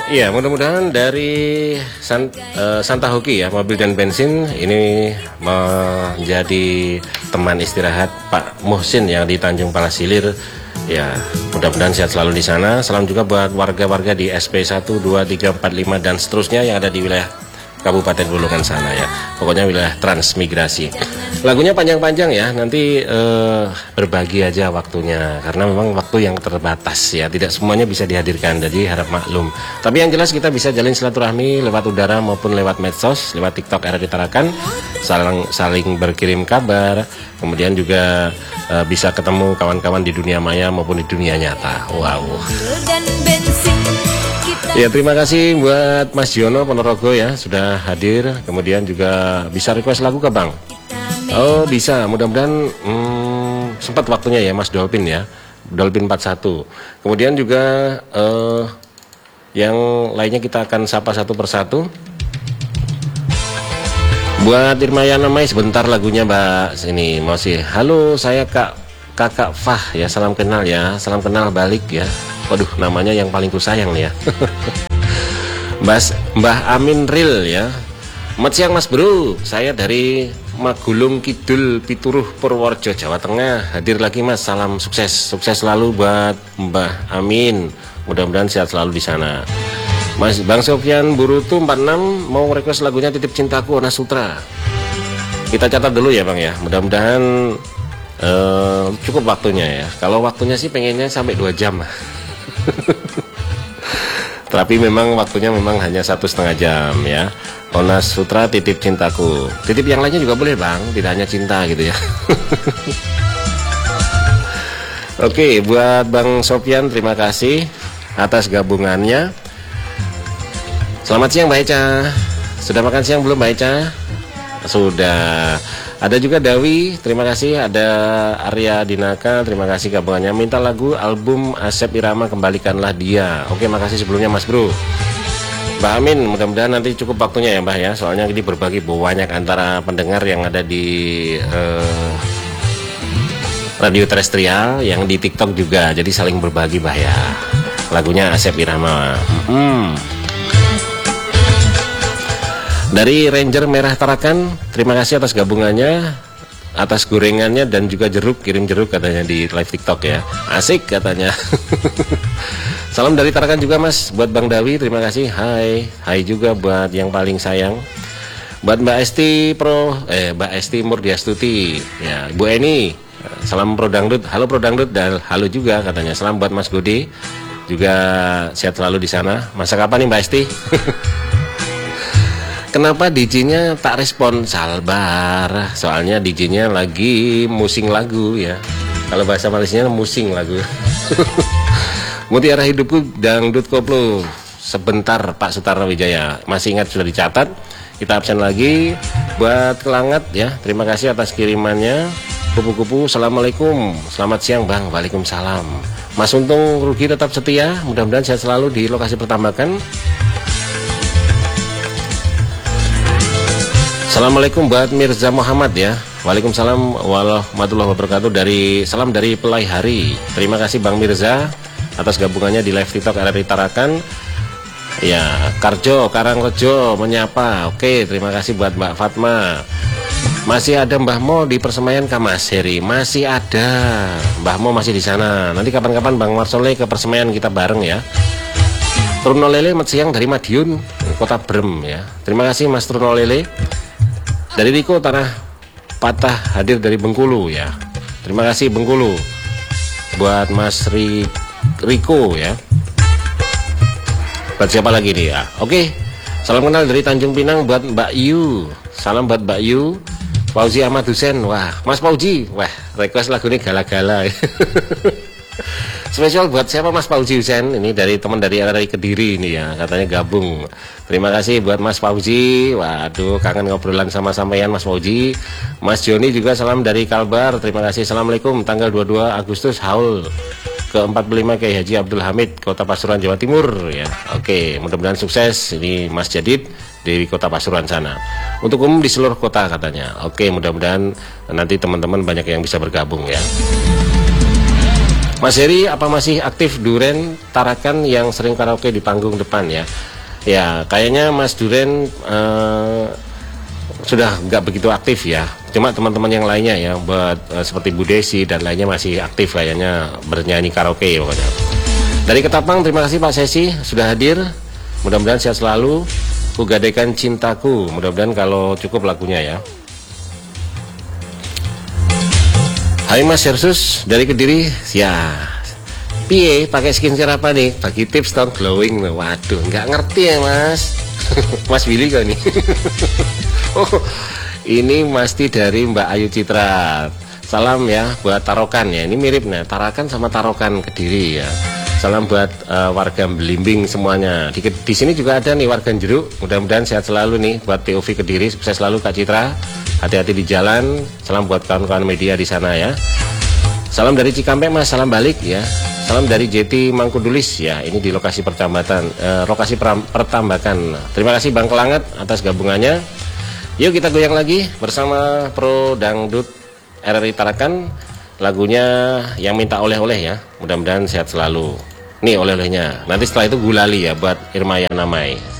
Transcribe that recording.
Iya, mudah-mudahan dari Santa Hoki ya, mobil dan bensin ini menjadi teman istirahat Pak Muhsin yang di Tanjung Palasilir. Ya, mudah-mudahan sehat selalu di sana. Salam juga buat warga-warga di SP 1, 2, 3, 4, 5 dan seterusnya yang ada di wilayah Kabupaten Bulungan sana ya. Pokoknya wilayah transmigrasi. Lagunya panjang-panjang ya, nanti berbagi aja waktunya karena memang waktu yang terbatas ya, tidak semuanya bisa dihadirkan, jadi harap maklum. Tapi yang jelas kita bisa jalin silaturahmi lewat udara maupun lewat medsos, lewat TikTok RRI Tarakan, saling berkirim kabar, kemudian juga bisa ketemu kawan-kawan di dunia maya maupun di dunia nyata. Wow. Ya, terima kasih buat Mas Yono Ponorogo ya sudah hadir. Kemudian juga bisa request lagu ke Bang. Oh bisa, mudah-mudahan sempat waktunya ya Mas Dolphin ya, Dolphin 41. Kemudian juga yang lainnya kita akan sapa satu persatu. Buat Irmayana Mai sebentar lagunya Mbak sini masih. Halo, saya Kakak Fah ya, salam kenal ya, salam kenal balik ya. Waduh, namanya yang paling kusayang nih ya. Mbah Amin Ril ya. Selamat siang Mas Bro, saya dari Magulung Kidul, Pituruh, Purworejo, Jawa Tengah. Hadir lagi Mas, salam sukses. Sukses selalu buat Mbah Amin. Mudah-mudahan sehat selalu di sana. Mas Bang Sofyan Burutu 46 mau request lagunya Titip Cintaku Ona Sutra. Kita catat dulu ya Bang ya. Mudah-mudahan cukup waktunya ya. Kalau waktunya sih pengennya sampai 2 jam. Tapi memang waktunya memang hanya 1,5 jam ya. Ona Sutra Titip Cintaku. Titip yang lainnya juga boleh Bang, tidak hanya cinta gitu ya. Oke, buat Bang Sofyan terima kasih atas gabungannya. Selamat siang Mbak Eca. Sudah makan siang belum Mbak Eca? Sudah. Ada juga Dawi, terima kasih. Ada Arya Dinaka, terima kasih gabungannya. Minta lagu album Asep Irama Kembalikanlah Dia. Oke, makasih sebelumnya Mas Bro. Mbak Amin, mudah-mudahan nanti cukup waktunya ya Mbak ya. Soalnya ini berbagi banyak antara pendengar yang ada di radio terestrial, yang di TikTok juga. Jadi saling berbagi Mbak ya. Lagunya Asep Irama. Dari Ranger Merah Tarakan, terima kasih atas gabungannya, atas gorengannya dan juga jeruk, kirim jeruk katanya di live TikTok ya. Asik katanya. Salam dari Tarakan juga Mas, buat Bang Dawi, terima kasih. Hai juga buat yang paling sayang. Buat Mbak Esti Murdiastuti, ya Bu Eni, salam Pro Dangdut, halo Pro Dangdut dan halo juga katanya. Salam buat Mas Gode, juga sehat selalu di sana. Masak apa nih Mbak Esti? Kenapa DJ-nya tak respon? Sabar, soalnya DJ-nya lagi musing lagu ya. Kalau bahasa Malaysianya musing lagu. Mutiara Hidupku Dangdut Koplo. Sebentar Pak Sutarno Wijaya. Masih ingat, sudah dicatat. Kita absen lagi. Buat Kelangat ya, terima kasih atas kirimannya. Kupu-kupu, assalamualaikum. Selamat siang Bang. Waalaikumsalam. Mas Untung Rugi tetap setia. Mudah-mudahan sehat selalu di lokasi Pertambakan. Assalamualaikum buat Mirza Muhammad ya. Waalaikumsalam warahmatullahi wabarakatuh. Salam dari Pelai Hari. Terima kasih Bang Mirza atas gabungannya di live TikTok RRI Tarakan. Ya, Karjo Karangrejo menyapa. Oke, terima kasih buat Mbak Fatma. Masih ada Mbah Mo di Persemaian Kamaseri. Masih ada. Mbah Mo masih di sana. Nanti kapan-kapan Bang Marsole ke Persemaian kita bareng ya. Truno Lele siang dari Madiun, Kota Brem ya. Terima kasih Mas Truno Lele. Dari Riko Tanah Patah hadir dari Bengkulu ya. Terima kasih Bengkulu. Buat Mas Riko ya. Buat siapa lagi nih ya? Oke. Salam kenal dari Tanjung Pinang buat Mbak Yu. Salam buat Mbak Yu. Fauzi Ahmad Husen. Wah, Mas Fauzi. Wah, request lagu ini gala-gala. Spesial buat siapa Mas Fauzi Husen? Ini dari teman dari RRI Kediri ini ya, katanya gabung. Terima kasih buat Mas Fauzi. Waduh, kangen ngobrolan sama sampean Mas Fauzi. Mas Joni juga salam dari Kalbar. Terima kasih. Assalamualaikum. Tanggal 22 Agustus haul ke-45 Kiai Haji Abdul Hamid, Kota Pasuruan, Jawa Timur ya. Oke, mudah-mudahan sukses. Ini Mas Jadid dari Kota Pasuruan sana. Untuk umum di seluruh kota katanya. Oke, mudah-mudahan nanti teman-teman banyak yang bisa bergabung ya. Mas Heri, apa masih aktif Duren Tarakan yang sering karaoke di panggung depan ya? Ya, kayaknya Mas Duren sudah nggak begitu aktif ya. Cuma teman-teman yang lainnya ya, buat seperti Bu Desi dan lainnya masih aktif kayaknya bernyanyi karaoke pokoknya. Dari Ketapang, terima kasih Pak Sesi sudah hadir. Mudah-mudahan sehat selalu. Ku gadaikan cintaku. Mudah-mudahan kalau cukup lagunya ya. Hai Mas Sersus dari Kediri, ya. Piye pakai skincare apa nih? Bagi tips dong glowing. Waduh, nggak ngerti ya Mas. Mas Willy kok nih. Oh, ini pasti dari Mbak Ayu Citra. Salam ya buat Tarokan ya. Ini mirip nih, Tarakan sama Tarokan Kediri ya. Salam buat warga Belimbing semuanya. Di sini juga ada nih warga Jeruk. Mudah-mudahan sehat selalu nih buat POV Kediri. Sukses selalu Kak Citra. Hati-hati di jalan. Salam buat kawan-kawan media di sana ya. Salam dari Cikampek Mas, salam balik ya. Salam dari JT Mangkudulis ya. Ini di lokasi pertambakan. Terima kasih Bang Kelanget atas gabungannya. Yuk kita goyang lagi bersama Pro Dangdut RRI Tarakan. Lagunya yang minta oleh-oleh ya. Mudah-mudahan sehat selalu. Nih oleh-olehnya. Nanti setelah itu Gulali ya buat Irma Yanamai.